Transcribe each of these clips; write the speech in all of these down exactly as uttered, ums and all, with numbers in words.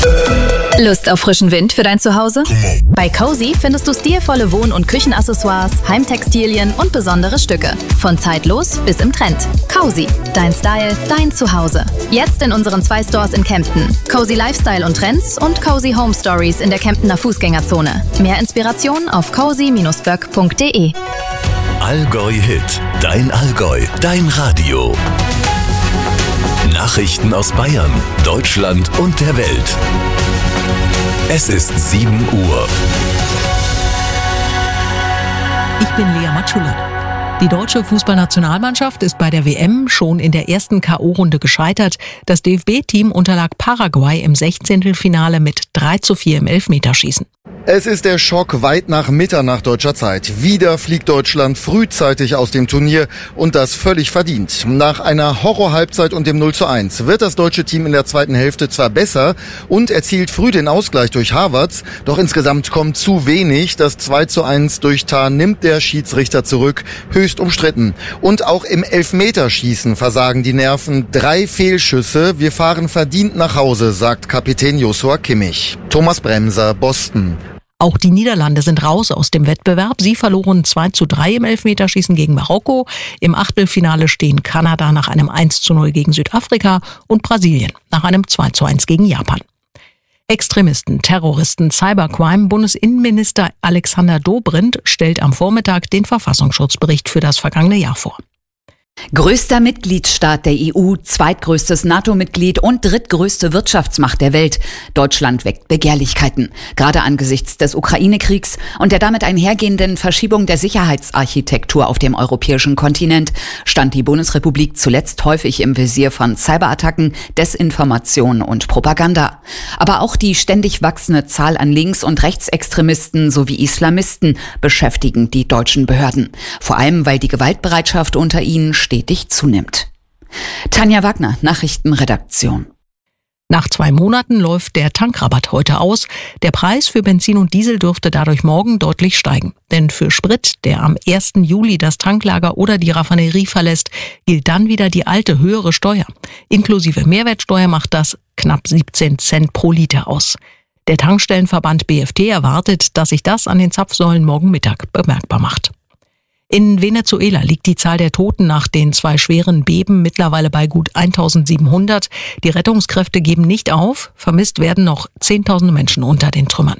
Lust auf frischen Wind für dein Zuhause? Bei Cozy findest du stilvolle Wohn- und Küchenaccessoires, Heimtextilien und besondere Stücke. Von zeitlos bis im Trend. Cozy, dein Style, dein Zuhause. Jetzt in unseren zwei Stores in Kempten. Cozy Lifestyle und Trends und Cozy Home Stories in der Kemptener Fußgängerzone. Mehr Inspiration auf cozy Bindestrich böck Punkt de. Allgäu Hit, dein Allgäu, dein Radio. Nachrichten aus Bayern, Deutschland und der Welt. Es ist sieben Uhr. Ich bin Lea Matschula. Die deutsche Fußballnationalmannschaft ist bei der W M schon in der ersten K O-Runde gescheitert. Das D F B-Team unterlag Paraguay im Sechzehntelfinale mit drei zu vier im Elfmeterschießen. Es ist der Schock weit nach Mitternacht deutscher Zeit. Wieder fliegt Deutschland frühzeitig aus dem Turnier und das völlig verdient. Nach einer Horror-Halbzeit und dem null zu eins wird das deutsche Team in der zweiten Hälfte zwar besser und erzielt früh den Ausgleich durch Havertz, doch insgesamt kommt zu wenig. Das zwei zu eins durch Tah nimmt der Schiedsrichter zurück, höchst umstritten. Und auch im Elfmeterschießen versagen die Nerven. Drei Fehlschüsse, wir fahren verdient nach Hause, sagt Kapitän Joshua Kimmich. Thomas Bremser, Boston. Auch die Niederlande sind raus aus dem Wettbewerb. Sie verloren zwei zu drei im Elfmeterschießen gegen Marokko. Im Achtelfinale stehen Kanada nach einem eins zu null gegen Südafrika und Brasilien nach einem zwei zu eins gegen Japan. Extremisten, Terroristen, Cybercrime. Bundesinnenminister Alexander Dobrindt stellt am Vormittag den Verfassungsschutzbericht für das vergangene Jahr vor. Größter Mitgliedsstaat der E U, zweitgrößtes NATO-Mitglied und drittgrößte Wirtschaftsmacht der Welt. Deutschland weckt Begehrlichkeiten. Gerade angesichts des Ukraine-Kriegs und der damit einhergehenden Verschiebung der Sicherheitsarchitektur auf dem europäischen Kontinent stand die Bundesrepublik zuletzt häufig im Visier von Cyberattacken, Desinformation und Propaganda. Aber auch die ständig wachsende Zahl an Links- und Rechtsextremisten sowie Islamisten beschäftigen die deutschen Behörden. Vor allem, weil die Gewaltbereitschaft unter ihnen stetig zunimmt. Tanja Wagner, Nachrichtenredaktion. Nach zwei Monaten läuft der Tankrabatt heute aus. Der Preis für Benzin und Diesel dürfte dadurch morgen deutlich steigen. Denn für Sprit, der am ersten Juli das Tanklager oder die Raffinerie verlässt, gilt dann wieder die alte höhere Steuer. Inklusive Mehrwertsteuer macht das knapp siebzehn Cent pro Liter aus. Der Tankstellenverband B F T erwartet, dass sich das an den Zapfsäulen morgen Mittag bemerkbar macht. In Venezuela liegt die Zahl der Toten nach den zwei schweren Beben mittlerweile bei gut eintausendsiebenhundert. Die Rettungskräfte geben nicht auf. Vermisst werden noch zehntausende Menschen unter den Trümmern.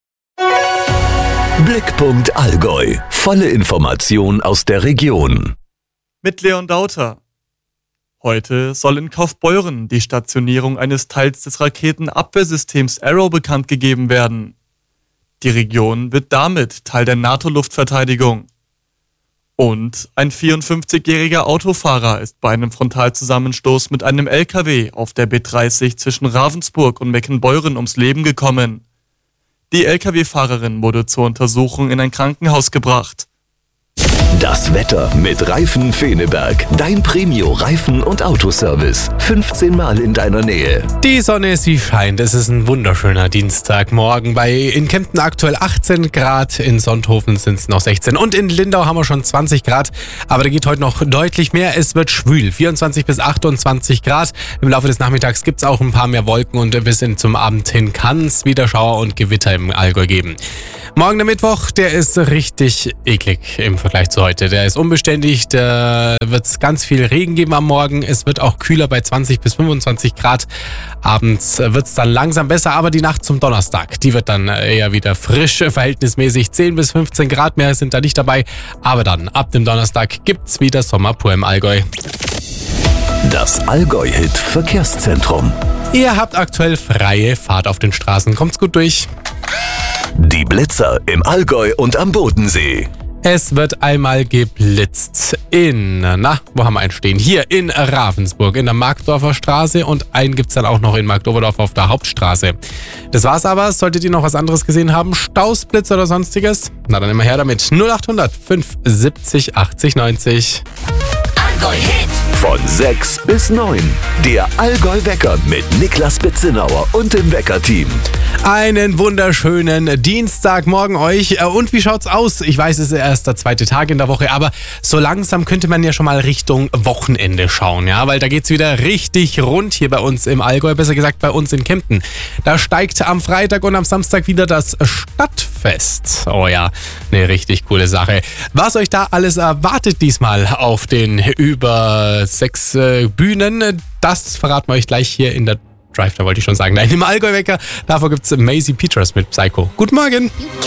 Blickpunkt Allgäu. Volle Information aus der Region. Mit Leon Dauter. Heute soll in Kaufbeuren die Stationierung eines Teils des Raketenabwehrsystems Arrow bekannt gegeben werden. Die Region wird damit Teil der NATO-Luftverteidigung. Und ein vierundfünfzigjähriger Autofahrer ist bei einem Frontalzusammenstoß mit einem L K W auf der B dreißig zwischen Ravensburg und Meckenbeuren ums Leben gekommen. Die L K W-Fahrerin wurde zur Untersuchung in ein Krankenhaus gebracht. Das Wetter mit Reifen Feneberg. Dein Premio-Reifen- und Autoservice. fünfzehn Mal in deiner Nähe. Die Sonne, sie scheint. Es ist ein wunderschöner Dienstagmorgen. Bei in Kempten aktuell achtzehn Grad, in Sonthofen sind es noch sechzehn und in Lindau haben wir schon zwanzig Grad. Aber da geht heute noch deutlich mehr. Es wird schwül. vierundzwanzig bis achtundzwanzig Grad. Im Laufe des Nachmittags gibt es auch ein paar mehr Wolken und bis in zum Abend hin kann es wieder Schauer und Gewitter im Allgäu geben. Morgen der Mittwoch, der ist richtig eklig im Vergleich zu heute. Der ist unbeständig, da wird es ganz viel Regen geben am Morgen. Es wird auch kühler bei zwanzig bis fünfundzwanzig Grad. Abends wird es dann langsam besser, aber die Nacht zum Donnerstag, die wird dann eher wieder frisch, verhältnismäßig zehn bis fünfzehn Grad mehr sind da nicht dabei. Aber dann, ab dem Donnerstag, gibt's wieder Sommer pur im Allgäu. Das Allgäu-Hit Verkehrszentrum. Ihr habt aktuell freie Fahrt auf den Straßen. Kommt's gut durch. Die Blitzer im Allgäu und am Bodensee. Es wird einmal geblitzt in, na, wo haben wir einen stehen? Hier in Ravensburg, in der Markdorfer Straße und einen gibt's dann auch noch in Markdorferdorf auf der Hauptstraße. Das war's aber. Solltet ihr noch was anderes gesehen haben, Staus, Blitz oder sonstiges, na dann immer her damit. null acht hundert fünf siebzig achtzig neunzig. Allgäu-Hit. Von sechs bis neun. Der Allgäu-Wecker mit Niklas Bitzenauer und dem Wecker-Team. Einen wunderschönen Dienstagmorgen euch. Und wie schaut's aus? Ich weiß, es ist erst der zweite Tag in der Woche, aber so langsam könnte man ja schon mal Richtung Wochenende schauen, ja, weil da geht's wieder richtig rund hier bei uns im Allgäu, besser gesagt bei uns in Kempten. Da steigt am Freitag und am Samstag wieder das Stadtfest. Oh ja, eine richtig coole Sache. Was euch da alles erwartet diesmal auf den über sechs äh, Bühnen, das verraten wir euch gleich hier in der Drive, da wollte ich schon sagen. Nein, im Allgäu-Wecker. Davor gibt's Maisie Peters mit Psycho. Guten Morgen.